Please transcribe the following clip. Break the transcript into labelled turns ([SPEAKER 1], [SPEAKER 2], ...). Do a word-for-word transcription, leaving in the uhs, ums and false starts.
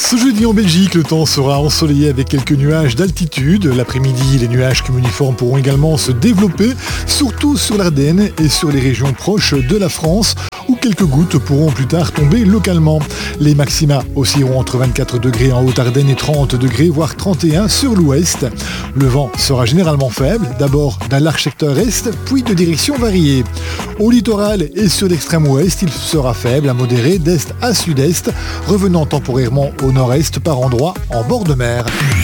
[SPEAKER 1] Ce jeudi en Belgique, le temps sera ensoleillé avec quelques nuages d'altitude. L'après-midi, les nuages cumuliformes pourront également se développer, surtout sur l'Ardenne et sur les régions proches de la France, où quelques gouttes pourront plus tard tomber localement. Les maxima oscilleront entre vingt-quatre degrés en Haute-Ardenne et trente degrés, voire trente et un sur l'ouest. Le vent sera généralement faible, d'abord d'un large secteur est, puis de direction variée. Au littoral et sur l'extrême ouest, il sera faible à modéré d'est à sud-est, revenant temporairement au nord-est par endroits en bord de mer.